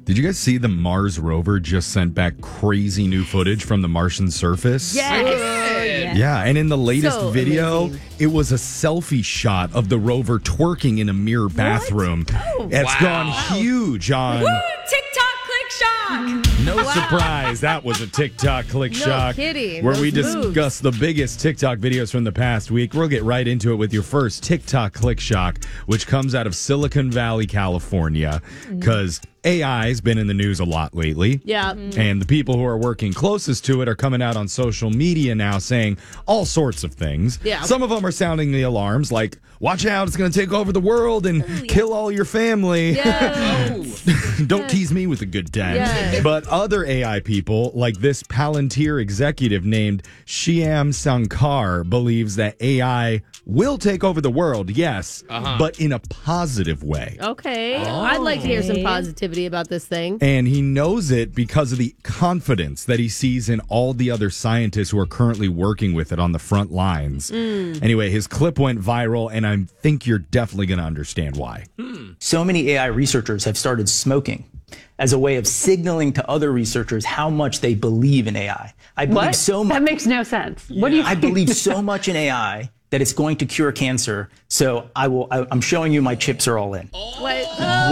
Did you guys see the Mars rover just sent back crazy new footage from the Martian surface? Yeah, and in the latest video, it was a selfie shot of the rover twerking in a mirror bathroom. It's gone huge on... Woo! TikTok click shock! No surprise, that was a TikTok click shock. Kidding. Where we Those discuss the biggest TikTok videos from the past week. We'll get right into it with your first TikTok click shock, which comes out of Silicon Valley, California, because AI's been in the news a lot lately. Yeah. And the people who are working closest to it are coming out on social media now saying all sorts of things. Yeah. Some of them are sounding the alarms like, watch out, it's going to take over the world and kill all your family. Yeah. Don't tease me with a good time. Yeah. But other AI people, like this Palantir executive named Shyam Sankar, believes that AI will take over the world, yes, but in a positive way. Okay. I'd like to hear some positivity about this thing. And he knows it because of the confidence that he sees in all the other scientists who are currently working with it on the front lines. Anyway, his clip went viral, and I think you're definitely going to understand why. So many AI researchers have started smoking as a way of signaling to other researchers how much they believe in AI. I believe so much. That makes no sense. What do you I believe so much in AI that it's going to cure cancer. So I'm showing you my chips are all in. What?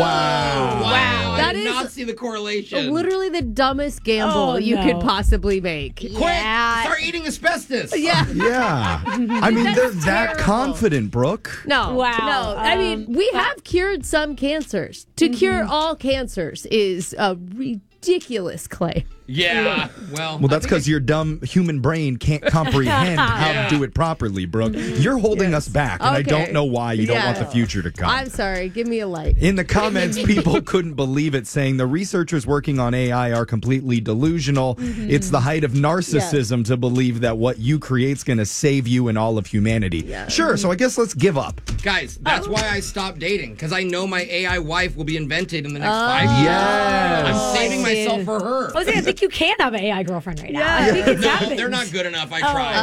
Wow. That I did is not see the correlation. literally the dumbest gamble you could possibly make. Quick, start eating asbestos. Yeah. Yeah. I mean, they're that confident, Brooke. No. Wow. No. I mean, we have cured some cancers. To cure all cancers is a ridiculous claim. Yeah. Well, That's because your dumb human brain can't comprehend how to do it properly, Brooke. You're holding us back, and I Okay. don't know why you don't want the future to come. I'm sorry. Give me a light. In the comments, people couldn't believe it, saying the researchers working on AI are completely delusional. It's the height of narcissism to believe that what you create's going to save you and all of humanity. Sure, so I guess let's give up. guys, that's why I stopped dating, because I know my AI wife will be invented in the next 5 years. Yes. I'm saving myself for her. I think you can have an AI girlfriend right now. Yeah. I think it's No, happened. they're not good enough. I tried.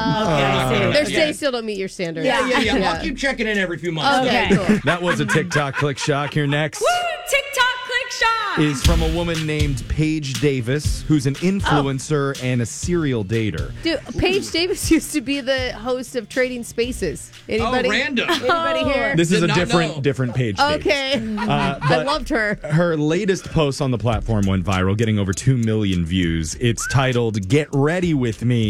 They still don't meet your standards. Yeah. I'll keep checking in every few months. Okay, cool. That was a TikTok click shock. Here next Woo! TikTok click shock! is from a woman named Paige Davis, who's an influencer and a serial dater. Dude, Paige Davis used to be the host of Trading Spaces. Anybody? Random. Anybody here? This is Did a not know. different Paige Davis. Okay. I but loved her. Her latest post on the platform went viral, getting over 2 million views. It's titled, "Get Ready With Me, ...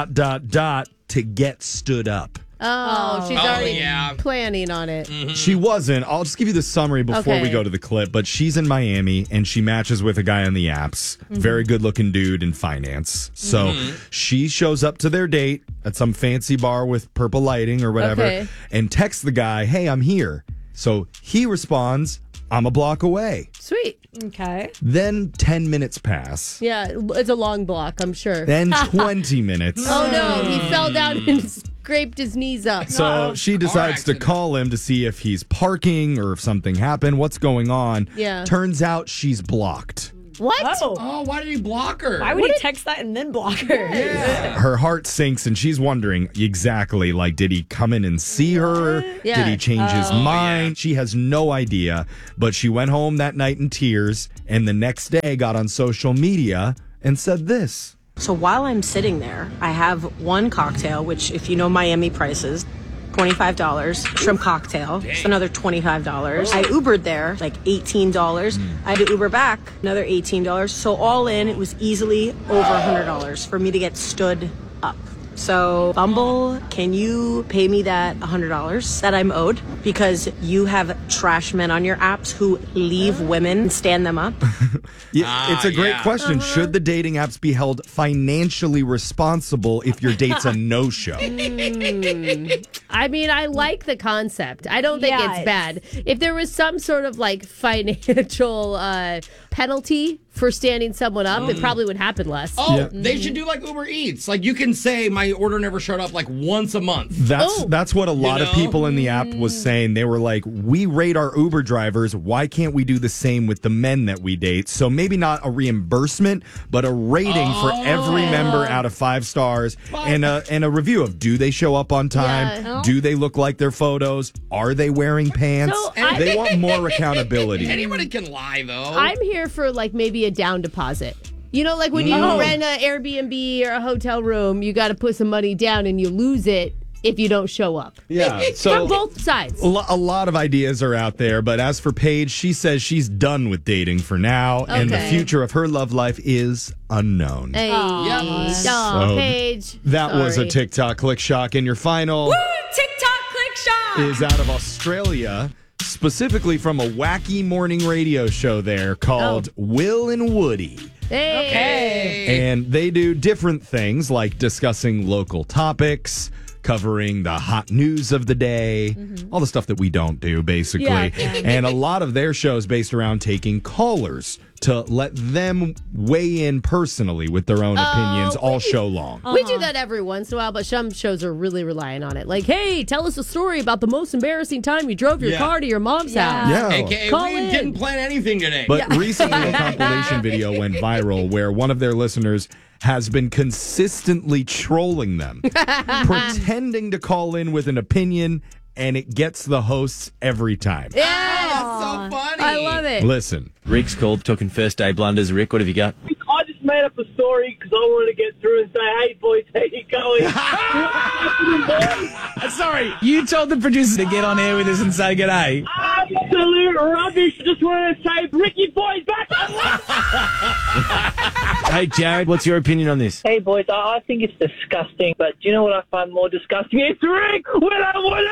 to get stood up." Oh, she's already yeah. planning on it. She wasn't. I'll just give you the summary before we Okay. go to the clip. But she's in Miami, and she matches with a guy on the apps. Very good-looking dude in finance. So she shows up to their date at some fancy bar with purple lighting or whatever, Okay. and texts the guy, "Hey, I'm here." So he responds, "I'm a block away." Sweet. Okay. Then 10 minutes pass. Yeah, it's a long block, I'm sure. Then 20 minutes. Oh, no. He fell down and scraped his knees up. So she decides to accident. call him to see if he's parking or if something happened. What's going on? Yeah. Turns out she's blocked. What? Oh, why did he block her? Why would he text that and then block her? Her heart sinks and she's wondering exactly, like, did he come in and see her? Yeah. Did he change his mind? She has no idea. But she went home that night in tears and the next day got on social media and said this. So while I'm sitting there, I have one cocktail, which if you know Miami prices, $25. Shrimp cocktail, it's another $25. I Ubered there, like $18. I had to Uber back, another $18. So all in, it was easily over $100 for me to get stood up. So Bumble, can you pay me that $100 that I'm owed? Because you have trash men on your apps who leave women and stand them up. Yeah, it's a great question. Should the dating apps be held financially responsible if your date's a no-show? I mean, I like the concept. I don't think it's bad. If there was some sort of like financial penalty for standing someone up, it probably would happen less. Oh, they should do like Uber Eats. Like you can say my order never showed up like once a month. That's what a lot of people in the app was saying. They were like, we rate our Uber drivers. Why can't we do the same with the men that we date? So maybe not a reimbursement, but a rating for every member out of 5 stars and a review of do they show up on time? Yeah. Do they look like their photos? Are they wearing pants? So they want more accountability. Anybody can lie though. I'm here for like maybe a down deposit. You know, like when you rent an Airbnb or a hotel room, you got to put some money down and you lose it if you don't show up. Yeah, so from both sides. A lot of ideas are out there, but as for Paige, she says she's done with dating for now, and the future of her love life is unknown. Hey. So Paige. That was a TikTok click shock, and your final Woo! TikTok click shock. is out of Australia, specifically from a wacky morning radio show there called Will and Woody. Hey. And they do different things like discussing local topics, covering the hot news of the day, all the stuff that we don't do, basically. Yeah. And a lot of their shows based around taking callers to let them weigh in personally with their own opinions all show long. We do that every once in a while, but some shows are really relying on it. Like, hey, tell us a story about the most embarrassing time you drove your car to your mom's house. Yeah. AKA, Call we in. didn't plan anything today. But recently a compilation video went viral where one of their listeners has been consistently trolling them, pretending to call in with an opinion, and it gets the hosts every time. Yes. so funny. I love it. Listen. Rick's called, talking first day blunders. Rick, what have you got? I just made up a story because I wanted to get through and say, hey, boys, how you going? Sorry, you told the producers to get on air with us and say g'day. Absolute rubbish. Just wanted to say, Ricky boys, back Hey, Jared, what's your opinion on this? Hey, boys, I think it's disgusting, but do you know what I find more disgusting? It's Rick when I want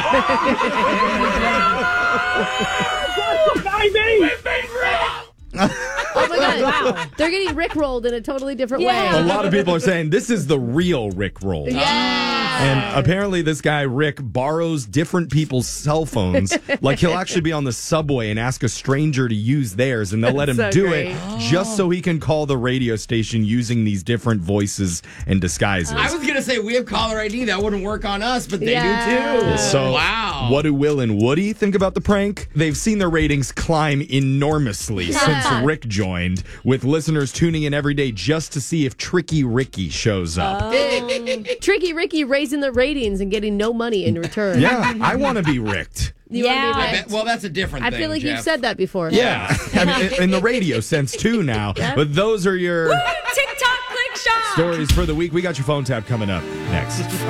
it! Baby! Oh my God. Wow. They're getting Rickrolled in a totally different way. A lot of people are saying this is the real Rick roll. And apparently this guy, Rick, borrows different people's cell phones. Like he'll actually be on the subway and ask a stranger to use theirs, and they'll let him do it just so he can call the radio station using these different voices and disguises. I was going to say we have caller ID. That wouldn't work on us, but they do too. So, wow. What do Will and Woody think about the prank? They've seen their ratings climb enormously since Rick joined, with listeners tuning in every day just to see if Tricky Ricky shows up. Tricky Ricky raising the ratings and getting no money in return. Yeah, I want to be Ricked. You wanna be I Ricked? bet, well, that's a different I thing, feel like Jeff. you've said that before. Yeah, I mean, in the radio sense too now. But those are your TikTok click shock. stories for the week. We got your phone tab coming up next.